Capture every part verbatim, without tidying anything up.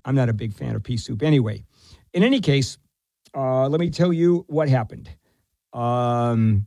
I'm not a big fan of pea soup anyway. In any case, uh, let me tell you what happened. Um,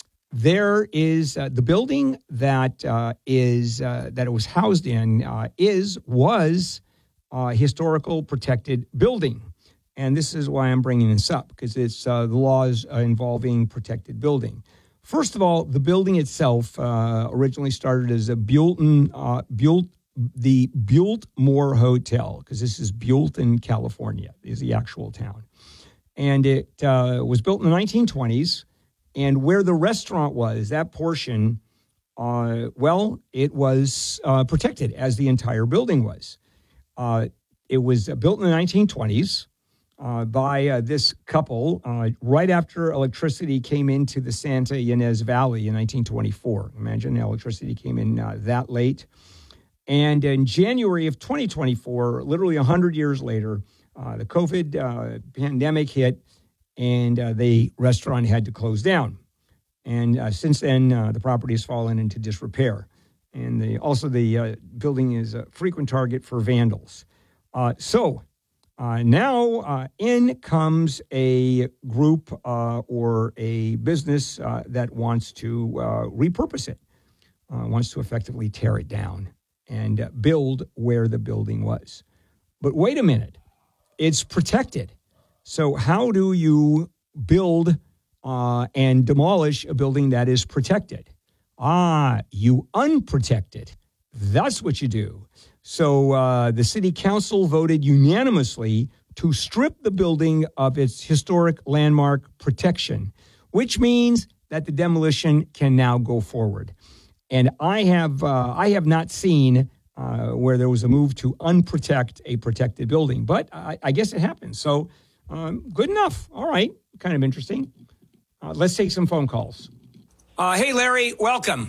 there is uh, the building that uh, is uh, that it was housed in uh, is was a historical protected building, and this is why I'm bringing this up, because it's uh, the laws uh, involving protected building. First of all, the building itself uh, originally started as a Buellton, uh, Buell, the Biltmore Hotel, because this is Buellton, California, is the actual town. And it uh, was built in the nineteen twenties. And where the restaurant was, that portion, uh, well, it was uh, protected, as the entire building was. Uh, it was built in the nineteen twenties uh, by uh, this couple uh, right after electricity came into the Santa Ynez Valley in nineteen twenty-four. Imagine electricity came in uh, that late. And in January of twenty twenty-four, literally one hundred years later, uh, the COVID uh, pandemic hit, and uh, the restaurant had to close down. And uh, since then, uh, the property has fallen into disrepair. And the, also the uh, building is a frequent target for vandals. Uh, so uh, now uh, in comes a group uh, or a business uh, that wants to uh, repurpose it, uh, wants to effectively tear it down and uh, build where the building was. But wait a minute, it's protected. So how do you build uh, and demolish a building that is protected? Ah, you unprotect it. That's what you do. So uh, the city council voted unanimously to strip the building of its historic landmark protection, which means that the demolition can now go forward. And I have uh, I have not seen uh, where there was a move to unprotect a protected building, but I, I guess it happened. So. Um, good enough. All right. Kind of interesting. Uh, let's take some phone calls. Uh, hey, Larry, welcome.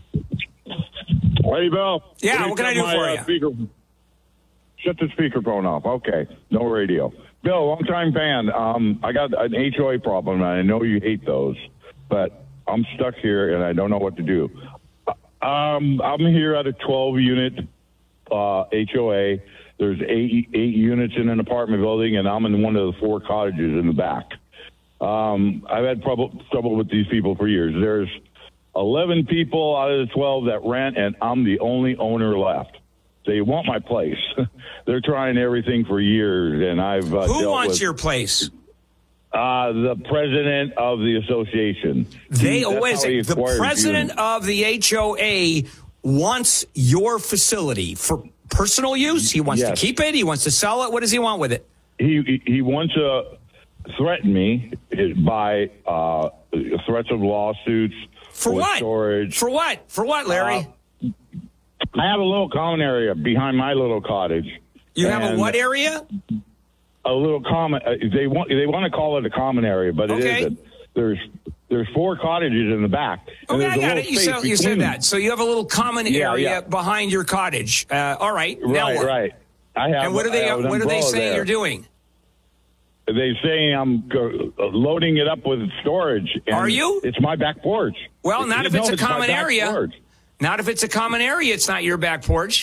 Hey, Bill. Yeah, what can I do my, for uh, you? Speaker, shut the speakerphone off. Okay. No radio. Bill, long-time fan. Um, I got an H O A problem, and I know you hate those, but I'm stuck here, and I don't know what to do. Um, I'm here at a twelve-unit uh, H O A. There's eight, eight units in an apartment building, and I'm in one of the four cottages in the back. Um, I've had trouble, trouble with these people for years. There's eleven people out of the twelve that rent, and I'm the only owner left. They want my place. They're trying everything for years, and I've uh, Who dealt wants with, your place? Uh, the president of the association. They He, always say the president units. of the H O A wants your facility for personal use. He wants Yes. to keep it. He wants to sell it. What does he want with it? He he, he wants to threaten me by uh, threats of lawsuits For what? storage. For what? For what, Larry? Uh, I have a little common area behind my little cottage. you have a and what area? A little common. Uh, they want they want to call it a common area, but it Okay. isn't. There's there's four cottages in the back. and Okay, there's I a got little it. You space said, you said between that. So you have a little common Yeah, area yeah. behind your cottage. Uh, all right. them. Now Right, what? right. I have. And what are I they? have an What are they umbrella saying there. you're doing? They saying I'm go- loading it up with storage. And Are you? It's my back porch. Well, not if No, it's a my common back area. porch. Not if it's a common area. It's not your back porch.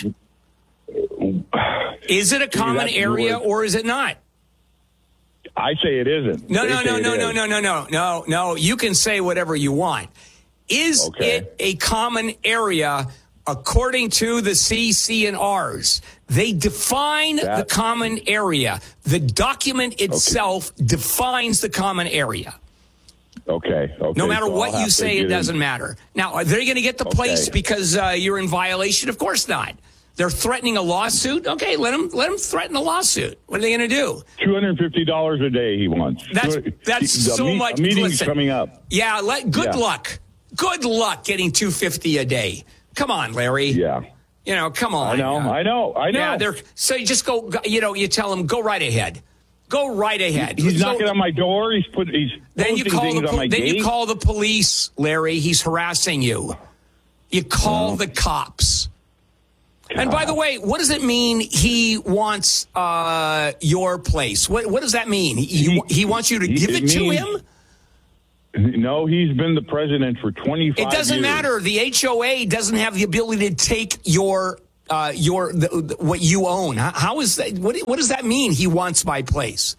Is it a common that's the area word. or is it not? I say it isn't. No, They no, say no, it no, is. no, no, no, no, no, no. You can say whatever you want. Is Okay. it a common area according to the C C N Rs? They define That- the common area. The document itself defines the common area. Okay. Okay. No matter so I'll what have you to say, get it in- doesn't matter. Now, are they going to get the place Okay. because uh, you're in violation? Of course not. They're threatening a lawsuit. Okay, let them let them threaten a lawsuit. What are they going to do? two hundred fifty dollars a day he wants. That's Two- that's the so meet- much. A meeting's listen, coming up. Yeah, let, good Yeah. luck. Good luck getting two fifty a day. Come on, Larry. Yeah. You know, come on. I know. Uh, I know. I know. Yeah, they're so you just go. You know, you tell them go right ahead. Go right ahead. He's So- knocking on my door. He's put. He's Then you posting call things the on po- my then gate. you call the police, Larry. He's harassing you. You call the cops. And by the way, what does it mean he wants uh, your place? What what does that mean? He, he, he wants you to he- give it it to means- him? No, he's been the president for twenty-five It doesn't years. matter. The H O A doesn't have the ability to take your uh, your the, the, what you own. How, how is that? What, what does that mean? He wants my place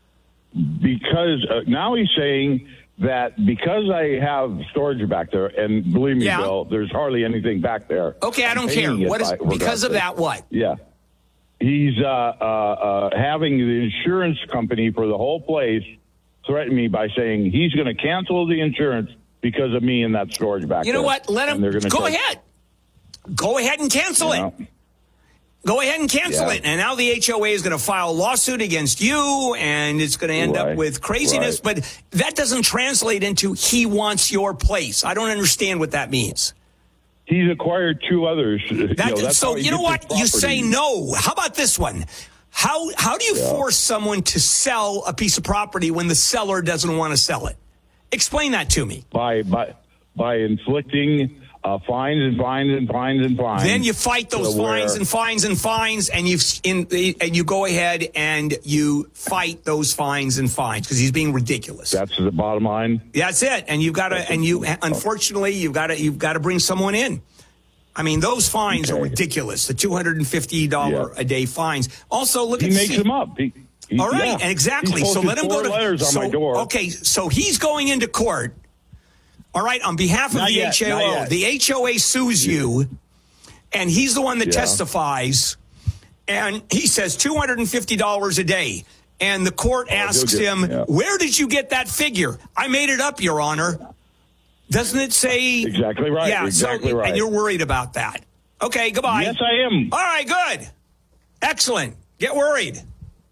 because uh, now he's saying that because I have storage back there, and believe me, yeah. Bill, there's hardly anything back there. Okay, I don't care. What is by, because of that? What? Yeah, he's uh, uh, uh, having the insurance company for the whole place threaten me by saying he's going to cancel the insurance because of me in that storage back there. You know what? Let him go take, ahead. Go ahead and cancel it. Know. Go ahead and cancel yeah. it. And now the H O A is going to file a lawsuit against you, and it's going to end right. up with craziness. Right. But that doesn't translate into he wants your place. I don't understand what that means. He's acquired two others. That, you know, that's so you know what? You say no. How about this one? How how do you yeah. force someone to sell a piece of property when the seller doesn't want to sell it? Explain that to me. By by by inflicting Uh, fines and fines and fines and fines. Then you fight those fines and fines and fines, and you in and you go ahead and you fight those fines and fines because he's being ridiculous. That's the bottom line. That's it. And you've got to, and you unfortunately you've got to you've got to bring someone in. I mean, those fines okay. are ridiculous. The two hundred and fifty dollar yeah. a day fines. Also, look he at makes C- them up. He, he, All right, yeah. exactly. So let him go to letters so, on my door. Okay, so he's going into court. All right, on behalf of not the yet, H O A, the H O A sues you, and he's the one that yeah. testifies, and he says two hundred fifty dollars a day. And the court oh, asks get, him, yeah. where did you get that figure? I made it up, Your Honor. Doesn't it say? Exactly right. Yeah, exactly so, right. And you're worried about that. Okay, goodbye. Yes, I am. All right, good. Excellent. Get worried.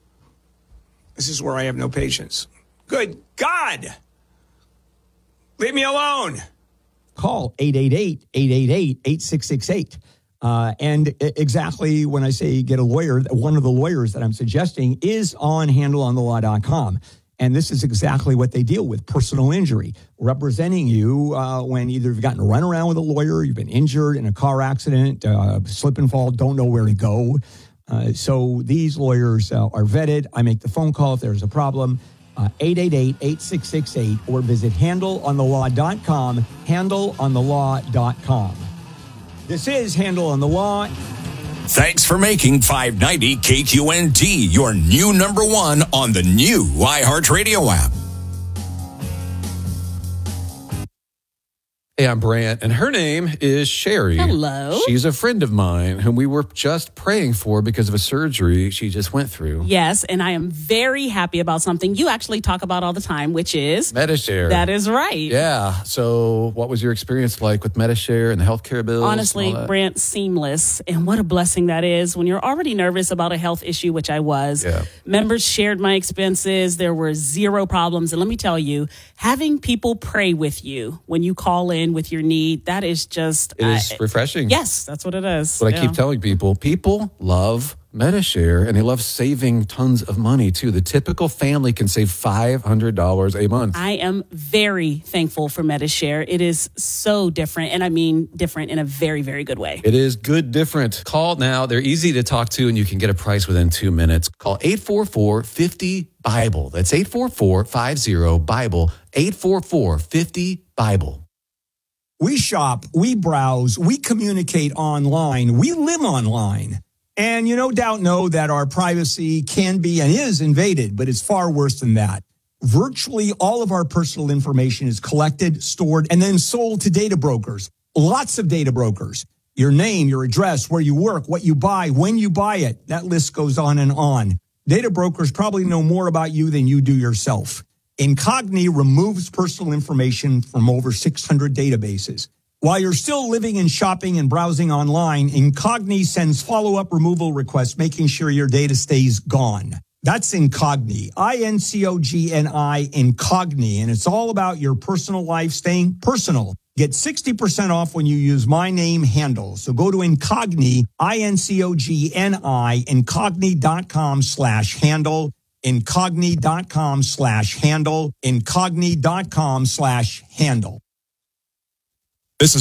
This is where I have no patience. Good God. Leave me alone. Call eight eight eight, eight eight eight, eight six six eight. Uh, and exactly when I say get a lawyer, one of the lawyers that I'm suggesting is on handle on the law dot com. And this is exactly what they deal with, personal injury, representing you uh, when either you've gotten a run around with a lawyer, you've been injured in a car accident, uh, slip and fall, don't know where to go. Uh, so these lawyers uh, are vetted. I make the phone call if there's a problem. Uh, eight eight eight, eight six six eight or visit handle on the law dot com, handle on the law dot com. This is Handle on the Law. Thanks for making five ninety K Q N T your new number one on the new iHeartRadio app. Hey, I'm Brant, and her name is Sherry. Hello. She's a friend of mine whom we were just praying for because of a surgery she just went through. Yes, and I am very happy about something you actually talk about all the time, which is Medi-Share. That is right. Yeah. So what was your experience like with Medi-Share and the healthcare bills? Honestly, Brant, seamless. And what a blessing that is when you're already nervous about a health issue, which I was. Yeah. Members shared my expenses. There were zero problems. And let me tell you, having people pray with you when you call in with your need, that is just... It is uh, refreshing. Yes, that's what it is. What yeah. I keep telling people, people love Medi-Share, and they love saving tons of money, too. The typical family can save five hundred dollars a month. I am very thankful for Medi-Share. It is so different, and I mean different in a very, very good way. It is good different. Call now. They're easy to talk to, and you can get a price within two minutes. Call eight four four, five zero, Bible. That's eight four four, five zero, Bible. eight four four, five zero, Bible. We shop, we browse, we communicate online, we live online. And you no doubt know that our privacy can be and is invaded, but it's far worse than that. Virtually all of our personal information is collected, stored, and then sold to data brokers. Lots of data brokers. Your name, your address, where you work, what you buy, when you buy it. That list goes on and on. Data brokers probably know more about you than you do yourself. Incogni removes personal information from over six hundred databases. While you're still living and shopping and browsing online, Incogni sends follow-up removal requests, making sure your data stays gone. That's Incogni, I N C O G N I, Incogni, and it's all about your personal life staying personal. Get sixty percent off when you use my name handle. So go to Incogni, I N C O G N I, incogni.com slash handle. Incogni.com slash handle, incogni.com slash handle. This is a wild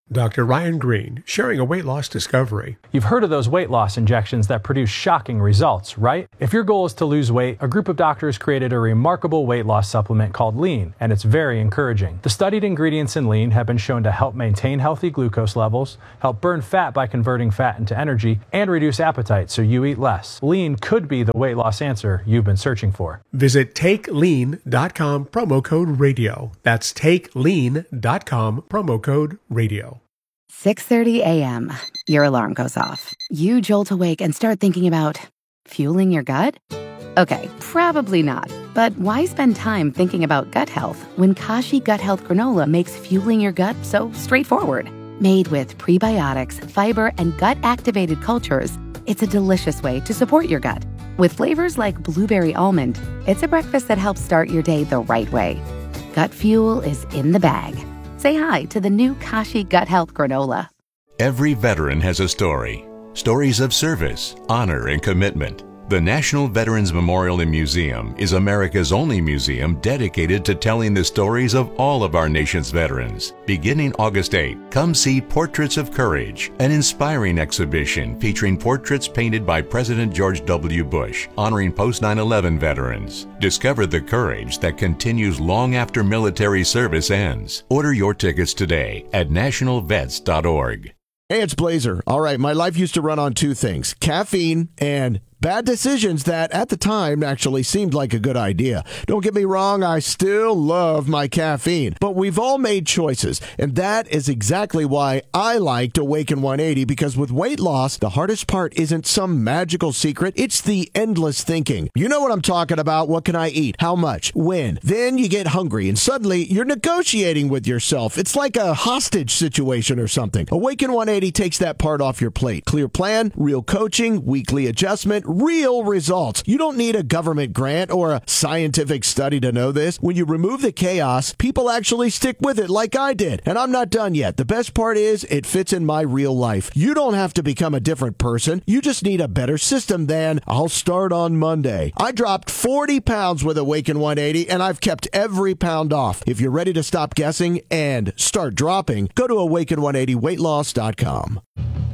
Doctor Ryan Green, sharing a weight loss discovery. You've heard of those weight loss injections that produce shocking results, right? If your goal is to lose weight, a group of doctors created a remarkable weight loss supplement called Lean, and it's very encouraging. The studied ingredients in Lean have been shown to help maintain healthy glucose levels, help burn fat by converting fat into energy, and reduce appetite so you eat less. Lean could be the weight loss answer you've been searching for. Visit take lean dot com, promo code radio. That's take lean dot com, promo code radio. six thirty a.m. Your alarm goes off. You jolt awake and start thinking about fueling your gut? Okay, probably not. But why spend time thinking about gut health when Kashi Gut Health Granola makes fueling your gut so straightforward? Made with prebiotics, fiber, and gut-activated cultures, it's a delicious way to support your gut. With flavors like blueberry almond, it's a breakfast that helps start your day the right way. Gut fuel is in the bag. Say hi to the new Kashi Gut Health Granola. Every veteran has a story. Stories of service, honor, and commitment. The National Veterans Memorial and Museum is America's only museum dedicated to telling the stories of all of our nation's veterans. Beginning August eighth, come see Portraits of Courage, an inspiring exhibition featuring portraits painted by President George W. Bush, honoring post nine eleven veterans. Discover the courage that continues long after military service ends. Order your tickets today at national vets dot org. Hey, it's Blazer. All right, my life used to run on two things, caffeine and bad decisions that at the time actually seemed like a good idea. Don't get me wrong, I still love my caffeine, but we've all made choices, and that is exactly why I liked Awaken one eighty, because with weight loss, the hardest part isn't some magical secret, it's the endless thinking. You know what I'm talking about. What can I eat? How much? When? Then you get hungry, and suddenly you're negotiating with yourself. It's like a hostage situation or something. Awaken one eighty takes that part off your plate. Clear plan, real coaching, weekly adjustment, real results. You don't need a government grant or a scientific study to know this. When you remove the chaos, people actually stick with it like I did. And I'm not done yet. The best part is it fits in my real life. You don't have to become a different person. You just need a better system than I'll start on Monday. I dropped forty pounds with Awaken one eighty, and I've kept every pound off. If you're ready to stop guessing and start dropping, go to awaken one eighty weight loss dot com.